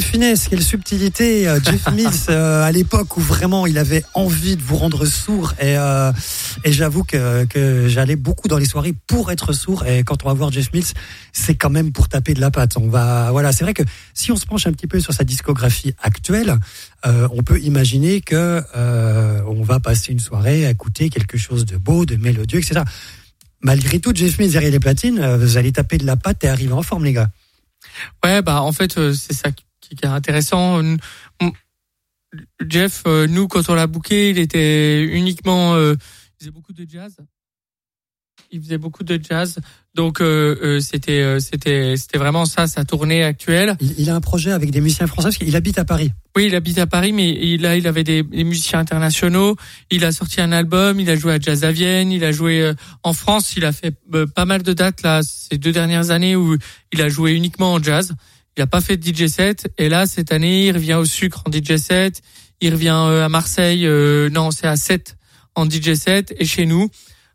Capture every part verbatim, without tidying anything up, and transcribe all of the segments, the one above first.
finesse, quelle subtilité, euh, Jeff Mills, euh, à l'époque où vraiment il avait envie de vous rendre sourd. Et, euh, et j'avoue que, que j'allais beaucoup dans les soirées pour être sourd. Et quand on va voir Jeff Mills, c'est quand même pour taper de la patte. On va, voilà, c'est vrai que si on se penche un petit peu sur sa discographie actuelle, euh, on peut imaginer que euh, on va passer une soirée à écouter quelque chose de beau, de mélodieux, et cetera. Malgré tout, Jeff Mills derrière les platines, vous allez taper de la patte et arriver en forme, les gars. Ouais, bah en fait, c'est ça qui est intéressant. Jeff, nous, quand on l'a booké, il était uniquement, euh, il faisait beaucoup de jazz. Il faisait beaucoup de jazz, donc euh, euh, c'était, euh, c'était, c'était vraiment ça, sa tournée actuelle. Il, il a un projet avec des musiciens français parce qu'il habite à Paris. Oui, il habite à Paris, mais il a, il avait des, des musiciens internationaux. Il a sorti un album, il a joué à Jazz à Vienne, il a joué euh, en France. Il a fait euh, pas mal de dates là ces deux dernières années où il a joué uniquement en jazz. Il a pas fait de D J set. Et là, cette année, il revient au Sucre en D J set. Il revient euh, à Marseille. Euh, non, c'est à Sète en D J set et chez nous.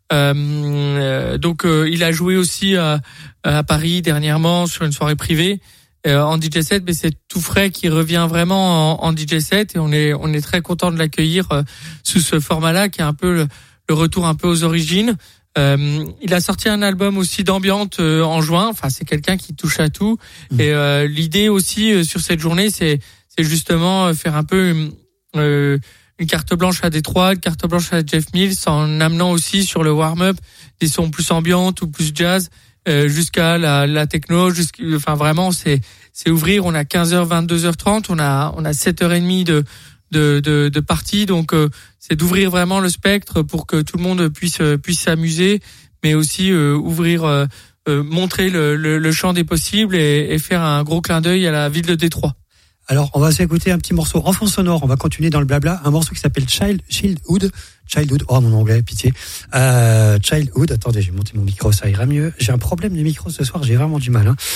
Euh, donc euh, il a joué aussi à, à Paris dernièrement sur une soirée privée euh, en D J set, mais c'est tout frais qui revient vraiment en, en D J set et on est on est très content de l'accueillir euh, sous ce format-là qui est un peu le, le retour un peu aux origines. Euh, il a sorti un album aussi d'ambiance euh, en juin. Enfin, c'est quelqu'un qui touche à tout. Mmh. Et euh, l'idée aussi euh, sur cette journée, c'est c'est justement faire un peu euh, une carte blanche à Détroit, une carte blanche à Jeff Mills, en amenant aussi sur le warm-up des sons plus ambiantes ou plus jazz, euh, jusqu'à la, la techno, jusqu'à, enfin vraiment c'est c'est ouvrir. On a quinze heures, vingt-deux heures trente, on a on a sept heures trente de de de, de partie, donc euh, c'est d'ouvrir vraiment le spectre pour que tout le monde puisse puisse s'amuser, mais aussi euh, ouvrir, euh, euh, montrer le, le le champ des possibles et, et faire un gros clin d'œil à la ville de Détroit. Alors, on va s'écouter un petit morceau en fond sonore. On va continuer dans le blabla. Un morceau qui s'appelle Child, Childhood. Childhood. Oh, mon anglais, pitié. Euh, Childhood. Attendez, je vais monter mon micro, ça ira mieux. J'ai un problème de micro ce soir, j'ai vraiment du mal, hein.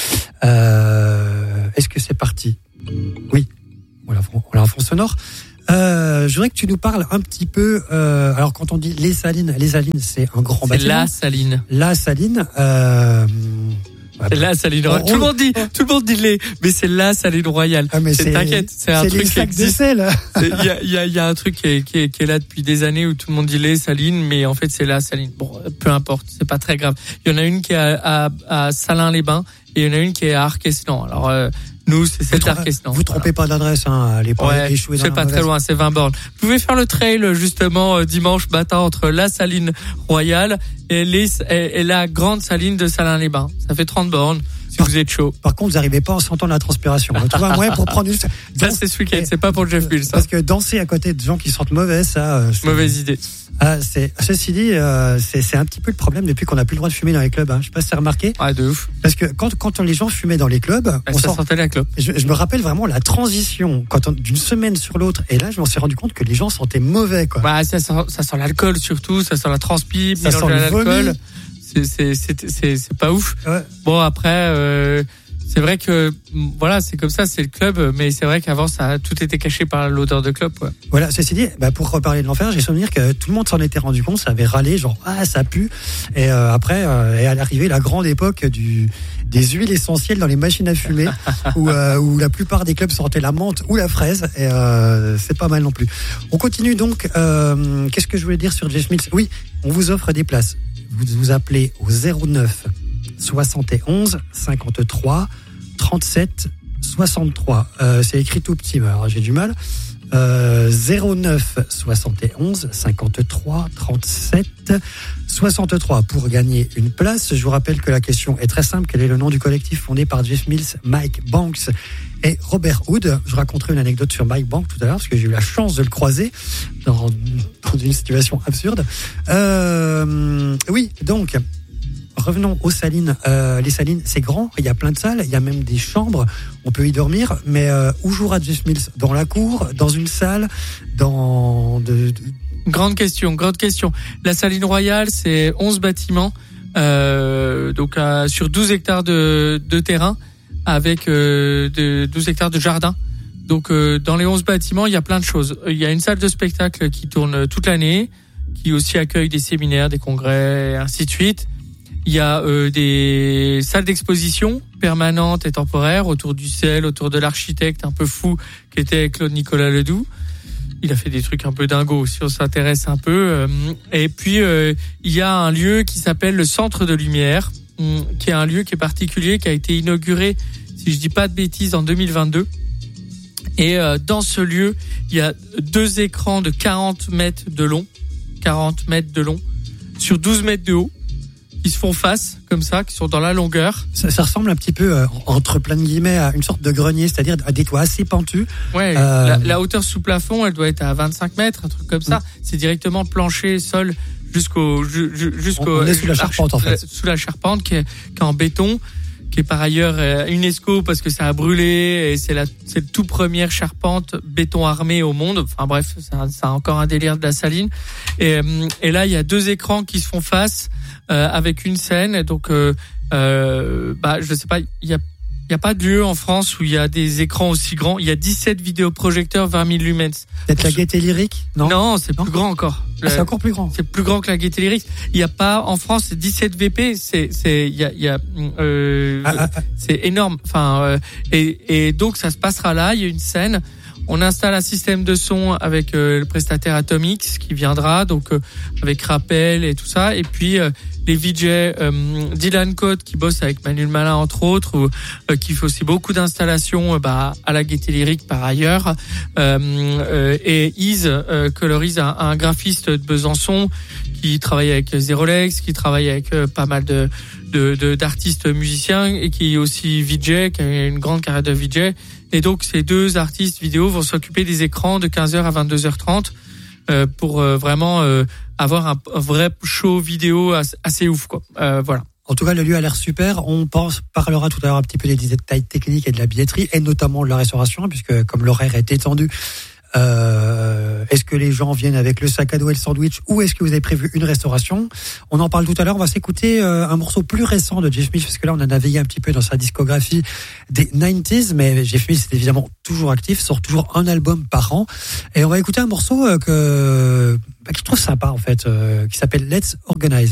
Euh, est-ce que c'est parti? Oui. Voilà, voilà, en fond sonore. Euh, je voudrais que tu nous parles un petit peu, euh, alors quand on dit les Salines, les Salines, c'est un grand c'est bâtiment. La Saline. La Saline, euh, c'est la Saline Royale. Tout le monde dit, tout le monde dit les, mais c'est la Saline Royale. Ah, mais c'est, t'inquiète, c'est un c'est truc les qui existe. Il y a, il y a, il y a un truc qui est, qui est, qui est là depuis des années où tout le monde dit les Salines, mais en fait c'est la Saline. Bon, peu importe, c'est pas très grave. Il y en a une qui est à, à, à Salins-les-Bains et il y en a une qui est à Arquesnan. Alors, euh, nous, c'est celle d'Arquesnan. Vous trompez voilà. pas d'adresse, hein, les ouais, échoués dans c'est pas mauvaise. Très loin, c'est vingt bornes. Vous pouvez faire le trail, justement, euh, dimanche matin entre la Saline Royale et, les, et, et la grande Saline de Salins-les-Bains. Ça fait trente bornes. Si par, vous êtes chaud. Par contre, vous n'arrivez pas en sentant la transpiration. Tu vois, un moyen pour prendre une... Ça, c'est ce week-end, c'est pas pour Jeff Mills. Parce que danser à côté de gens qui sentent mauvais, ça... Euh, Mauvaise idée. Ah, c'est, ceci dit, euh, c'est, c'est un petit peu le problème depuis qu'on n'a plus le droit de fumer dans les clubs. Hein. Je sais pas si t'as remarqué. Ouais, de ouf. Parce que quand, quand les gens fumaient dans les clubs, bah, on ça sent, sentait la clope. Je, je me rappelle vraiment la transition quand on, d'une semaine sur l'autre. Et là, je m'en suis rendu compte que les gens sentaient mauvais, quoi. Bah, ça sent, ça sent l'alcool surtout, ça sent la transpi, ça sent l'alcool. C'est, c'est, c'est, c'est, c'est pas ouf. Ouais. Bon, après, euh, c'est vrai que voilà, c'est comme ça, c'est le club, mais c'est vrai qu'avant ça a tout été caché par l'odeur de clope. Ouais. Voilà, ceci dit, bah pour reparler de l'enfer, j'ai souvenir que tout le monde s'en était rendu compte, ça avait râlé, genre ah ça pue. Et euh, après euh, est arrivée la grande époque du des huiles essentielles dans les machines à fumer, où euh, où la plupart des clubs sentaient la menthe ou la fraise. Et euh, c'est pas mal non plus. On continue donc. Euh, qu'est-ce que je voulais dire sur Jeff Mills? Oui, on vous offre des places. Vous vous appelez au zéro neuf soixante et onze cinquante-trois trente-sept soixante-trois. Euh, c'est écrit tout petit, mais alors j'ai du mal. Euh, zéro neuf soixante et onze cinquante-trois trente-sept soixante-trois pour gagner une place. Je vous rappelle que la question est très simple. Quel est le nom du collectif fondé par Jeff Mills, Mike Banks et Robert Hood? Je raconterai une anecdote sur Mike Banks tout à l'heure parce que j'ai eu la chance de le croiser dans, dans une situation absurde. Euh, oui, donc revenons aux Salines. Euh, les Salines, c'est grand, il y a plein de salles, il y a même des chambres, on peut y dormir, mais euh, où jouera Jeff Mills? Dans la cour, dans une salle, dans... De, de... Grande question, grande question. La Saline Royale, c'est onze bâtiments, euh, donc euh, sur douze hectares de, de terrain, avec euh, de, douze hectares de jardin. Donc euh, dans les onze bâtiments, il y a plein de choses. Il y a une salle de spectacle qui tourne toute l'année, qui aussi accueille des séminaires, des congrès, et ainsi de suite. Il y a euh, des salles d'exposition permanentes et temporaires autour du C E L, autour de l'architecte un peu fou qui était Claude Nicolas Ledoux. Il a fait des trucs un peu dingos si on s'intéresse un peu. Et puis, euh, il y a un lieu qui s'appelle le Centre de Lumière, qui est un lieu qui est particulier, qui a été inauguré, si je dis pas de bêtises, en deux mille vingt-deux. Et euh, dans ce lieu, il y a deux écrans de quarante mètres de long, quarante mètres de long, sur douze mètres de haut, qui se font face, comme ça, qui sont dans la longueur. Ça, ça ressemble un petit peu, euh, entre plein de guillemets, à une sorte de grenier, c'est-à-dire à des toits assez pentus. Ouais, euh... la, la hauteur sous plafond, elle doit être à vingt-cinq mètres, un truc comme ça. Mmh. C'est directement plancher, sol, jusqu'au... jusqu'au On est sous la charpente, en fait. Sous la charpente, qui est, qui est en béton, qui est par ailleurs euh, UNESCO, parce que ça a brûlé, et c'est la, c'est la toute première charpente béton armé au monde. Enfin bref, c'est, un, c'est encore un délire de la saline. Et, et là, il y a deux écrans qui se font face, Euh, avec une scène. Donc, euh, euh, bah, je sais pas, il y a, il y a pas de lieu en France où il y a des écrans aussi grands. Il y a dix-sept vidéoprojecteurs vingt mille lumens. Peut-être la Gaîté Lyrique? Non. Non, c'est non plus grand encore. Ah, c'est encore plus grand. C'est plus grand que la Gaîté Lyrique. Il y a pas, en France, c'est dix-sept V P. C'est, c'est, il y a, il y a, euh, ah, ah, ah. c'est énorme. Enfin, euh, et, et donc, ça se passera là. Il y a une scène. On installe un système de son avec euh, le prestataire Atomix qui viendra, donc euh, avec rappel et tout ça. Et puis euh, les V J, euh, Dylan Cote qui bosse avec Manuel Malin entre autres, ou, euh, qui fait aussi beaucoup d'installations euh, bah, à la Gaîté Lyrique par ailleurs. Euh, euh, et Yves euh, colorise un, un graphiste de Besançon qui travaille avec Zerolex, qui travaille avec euh, pas mal de, de, de d'artistes musiciens et qui est aussi V J, qui a une grande carrière de V J. Et donc, ces deux artistes vidéo vont s'occuper des écrans de quinze heures à vingt-deux heures trente euh, pour euh, vraiment euh, avoir un, un vrai show vidéo assez, assez ouf, quoi. Euh, voilà. En tout cas, le lieu a l'air super. On pense, parlera tout à l'heure un petit peu des détails techniques et de la billetterie, et notamment de la restauration, puisque comme l'horaire est étendu, Euh, est-ce que les gens viennent avec le sac à dos et le sandwich, ou est-ce que vous avez prévu une restauration? On en parle tout à l'heure. On va s'écouter euh, un morceau plus récent de Jeff Smith, parce que là on a navigué un petit peu dans sa discographie des quatre-vingt-dix, mais Jeff Smith c'est évidemment toujours actif, sort toujours un album par an, et on va écouter un morceau euh, que, bah, que je trouve sympa en fait, euh, qui s'appelle Let's Organize.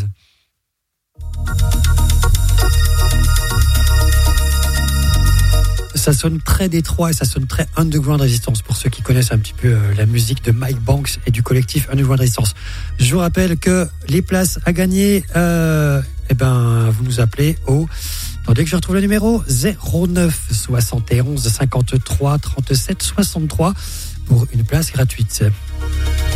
Ça sonne très Détroit et ça sonne très Underground Resistance pour ceux qui connaissent un petit peu euh, la musique de Mike Banks et du collectif Underground Resistance. Je vous rappelle que les places à gagner, euh, eh ben, vous nous appelez au... Attendez que je retrouve le numéro zéro neuf soixante et onze cinquante-trois trente-sept soixante-trois pour une place gratuite.